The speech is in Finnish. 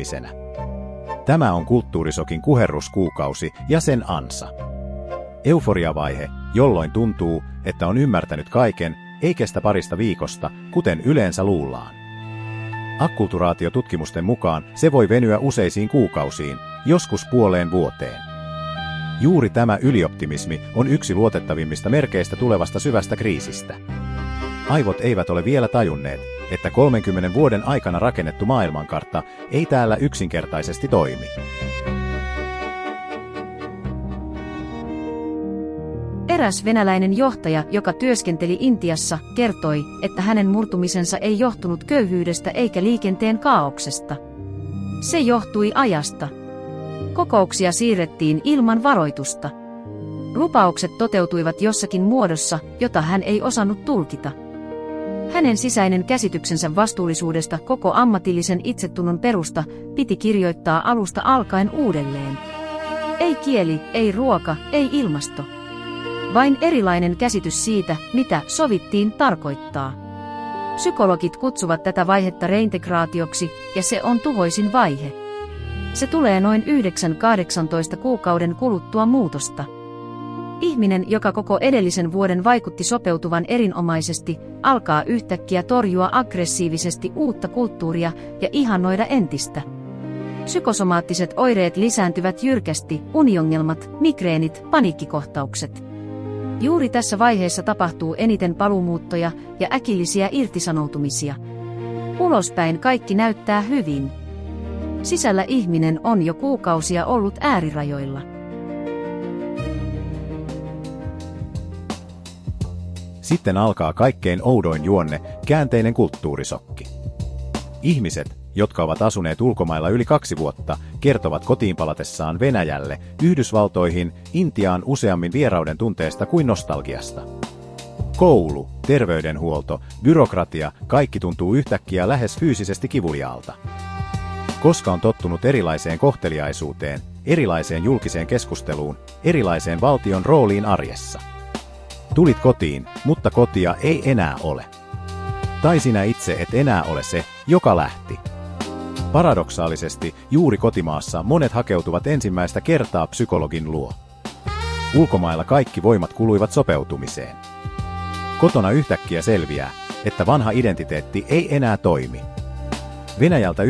ihmisenä. Tämä on kulttuurisokin kuherruskuukausi ja sen ansa. Euforiavaihe, jolloin tuntuu, että on ymmärtänyt kaiken, ei kestä parista viikosta, kuten yleensä luullaan. Akkulturaatiotutkimusten mukaan se voi venyä useisiin kuukausiin, joskus puoleen vuoteen. Juuri tämä ylioptimismi on yksi luotettavimmista merkeistä tulevasta syvästä kriisistä. Aivot eivät ole vielä tajunneet, että 30 vuoden aikana rakennettu maailmankartta ei täällä yksinkertaisesti toimi. Eräs venäläinen johtaja, joka työskenteli Intiassa, kertoi, että hänen murtumisensa ei johtunut köyhyydestä eikä liikenteen kaauksesta. Se johtui ajasta. Kokouksia siirrettiin ilman varoitusta. Lupaukset toteutuivat jossakin muodossa, jota hän ei osannut tulkita. Hänen sisäinen käsityksensä vastuullisuudesta koko ammatillisen itsetunnon perusta piti kirjoittaa alusta alkaen uudelleen. Ei kieli, ei ruoka, ei ilmasto. Vain erilainen käsitys siitä, mitä sovittiin tarkoittaa. Psykologit kutsuvat tätä vaihetta reintegraatioksi, ja se on tuhoisin vaihe. Se tulee noin 9-18 kuukauden kuluttua muutosta. Ihminen, joka koko edellisen vuoden vaikutti sopeutuvan erinomaisesti, alkaa yhtäkkiä torjua aggressiivisesti uutta kulttuuria ja ihannoida entistä. Psykosomaattiset oireet lisääntyvät jyrkästi, uniongelmat, migreenit, paniikkikohtaukset. Juuri tässä vaiheessa tapahtuu eniten paluumuuttoja ja äkillisiä irtisanoutumisia. Ulospäin kaikki näyttää hyvin. Sisällä ihminen on jo kuukausia ollut äärirajoilla. Sitten alkaa kaikkein oudoin juonne, käänteinen kulttuurisokki. Ihmiset, jotka ovat asuneet ulkomailla yli 2 vuotta, kertovat kotiin palatessaan Venäjälle, Yhdysvaltoihin, Intiaan useammin vierauden tunteesta kuin nostalgiasta. Koulu, terveydenhuolto, byrokratia, kaikki tuntuu yhtäkkiä lähes fyysisesti kivuliaalta. Koska on tottunut erilaiseen kohteliaisuuteen, erilaiseen julkiseen keskusteluun, erilaiseen valtion rooliin arjessa. Tulit kotiin, mutta kotia ei enää ole. Tai sinä itse et enää ole se, joka lähti. Paradoksaalisesti, juuri kotimaassa monet hakeutuvat ensimmäistä kertaa psykologin luo. Ulkomailla kaikki voimat kuluivat sopeutumiseen. Kotona yhtäkkiä selviää, että vanha identiteetti ei enää toimi. Venäjältä